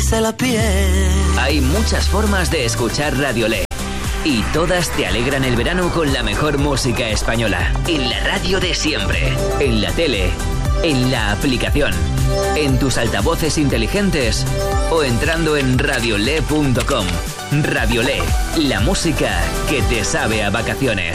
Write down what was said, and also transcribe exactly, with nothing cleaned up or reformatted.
eriza la piel. Hay muchas formas de escuchar Radio Le. Y todas te alegran el verano con la mejor música española. En la radio de siempre. En la tele. En la aplicación. En tus altavoces inteligentes. O entrando en radiole punto com. Radio Le. La música que te sabe a vacaciones.